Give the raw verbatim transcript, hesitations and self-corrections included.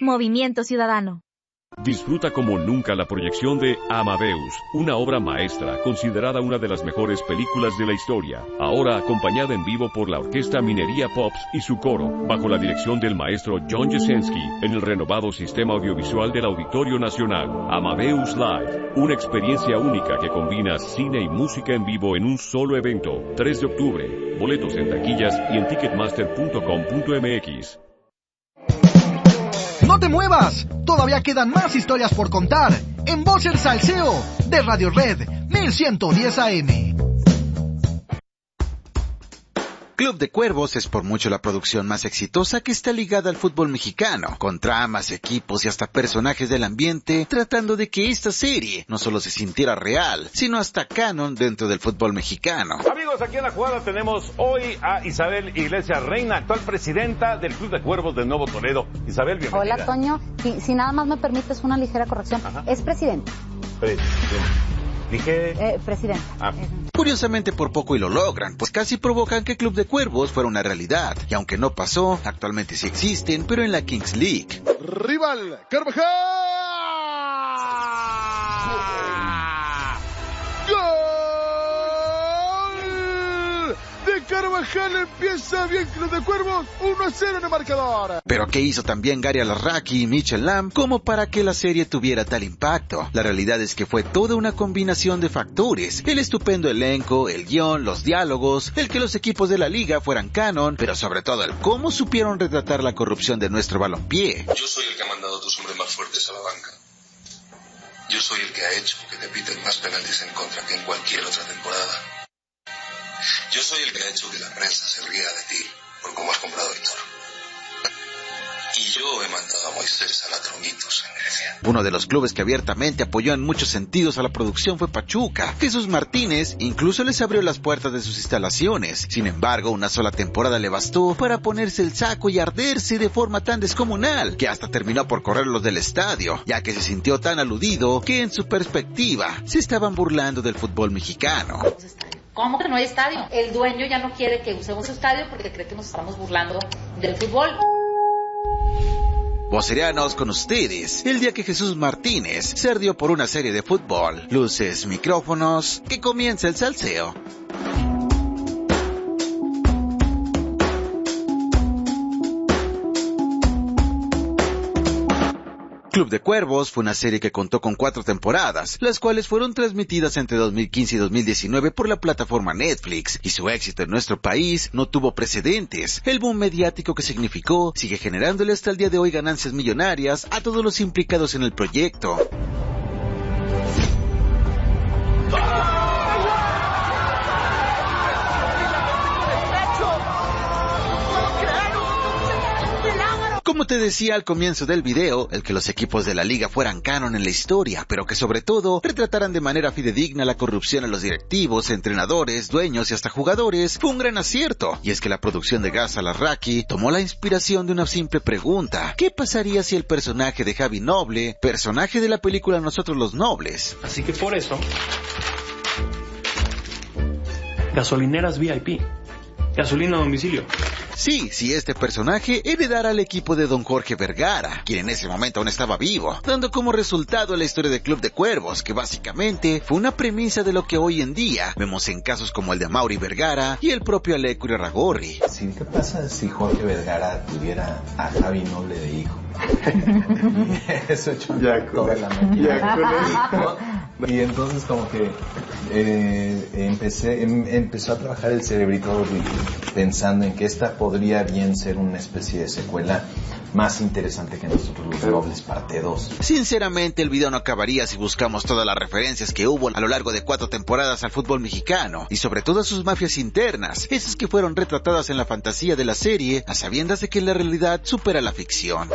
Movimiento Ciudadano. Disfruta como nunca la proyección de Amadeus, una obra maestra considerada una de las mejores películas de la historia, ahora acompañada en vivo por la Orquesta Minería Pops y su coro, bajo la dirección del maestro John Jasenski, en el renovado sistema audiovisual del Auditorio Nacional. Amadeus Live, una experiencia única que combina cine y música en vivo en un solo evento. tres de octubre, boletos en taquillas y en ticketmaster punto com punto m x. ¡No te muevas! Todavía quedan más historias por contar en Voz el Salseo de Radio Red mil ciento diez A M. Club de Cuervos es por mucho la producción más exitosa que está ligada al fútbol mexicano, con tramas, equipos y hasta personajes del ambiente, tratando de que esta serie no solo se sintiera real, sino hasta canon dentro del fútbol mexicano. Amigos, aquí en La Jugada tenemos hoy a Isabel Iglesias Reina, actual presidenta del Club de Cuervos de Nuevo Toledo. Isabel, bienvenida. Hola, Toño. Si, si nada más me permites una ligera corrección, Ajá. es presidente. Presidente. Dije... Eh, presidente. Ah. Curiosamente por poco y lo logran, pues casi provocan que Club de Cuervos fuera una realidad. Y aunque no pasó, actualmente sí existen, pero en la Kings League. Rival, Carvajal. ¡Gol! De Carvajal empieza bien Club de Cuervos, uno a cero en el marcador. Pero ¿qué hizo también Gary Alarraqui y Michel Lam como para que la serie tuviera tal impacto? La realidad es que fue toda una combinación de factores: el estupendo elenco, el guión, los diálogos, el que los equipos de la liga fueran canon, pero sobre todo el cómo supieron retratar la corrupción de nuestro balompié. Yo soy el que ha mandado a tus hombres más fuertes a la banca. Yo soy el que ha hecho que te piten más penaltis en contra que en cualquier otra temporada. Yo soy el que ha hecho que la prensa se ría de ti por cómo has comprado el toro. Y yo he mandado a Moisés a la Tromitos en Grecia. Uno de los clubes que abiertamente apoyó en muchos sentidos a la producción fue Pachuca. Jesús Martínez incluso les abrió las puertas de sus instalaciones. Sin embargo, una sola temporada le bastó para ponerse el saco y arderse de forma tan descomunal que hasta terminó por correrlos del estadio, ya que se sintió tan aludido que en su perspectiva se estaban burlando del fútbol mexicano. ¿Cómo que no hay estadio? El dueño ya no quiere que usemos su estadio porque cree que nos estamos burlando del fútbol. Vocerianos, con ustedes, el día que Jesús Martínez se ardió por una serie de fútbol. Luces, micrófonos, que comienza el salseo. Club de Cuervos fue una serie que contó con cuatro temporadas, las cuales fueron transmitidas entre dos mil quince y dos mil diecinueve por la plataforma Netflix, y su éxito en nuestro país no tuvo precedentes. El boom mediático que significó sigue generándole hasta el día de hoy ganancias millonarias a todos los implicados en el proyecto. Como te decía al comienzo del video, el que los equipos de la liga fueran canon en la historia, pero que sobre todo retrataran de manera fidedigna la corrupción a los directivos, entrenadores, dueños y hasta jugadores, fue un gran acierto. Y es que la producción de Gaz Alarraqui tomó la inspiración de una simple pregunta: ¿qué pasaría si el personaje de Javi Noble, personaje de la película Nosotros los Nobles? Así que por eso, gasolineras V I P, gasolina a domicilio. Sí, si este personaje heredara al equipo de don Jorge Vergara, quien en ese momento aún estaba vivo, dando como resultado la historia del Club de Cuervos, que básicamente fue una premisa de lo que hoy en día vemos en casos como el de Mauri Vergara y el propio Aleco Irarrágorri. Sí, ¿qué pasa si Jorge Vergara tuviera a Javi Noble de hijo? Eso hecho ya toda la mente. Y entonces como que eh, empecé em, empezó a trabajar el cerebrito pensando en que esta podría bien ser una especie de secuela más interesante que Nosotros los Nobles parte dos. Sinceramente, el video no acabaría si buscamos todas las referencias que hubo a lo largo de cuatro temporadas al fútbol mexicano, y sobre todo a sus mafias internas, esas que fueron retratadas en la fantasía de la serie, a sabiendas de que la realidad supera la ficción.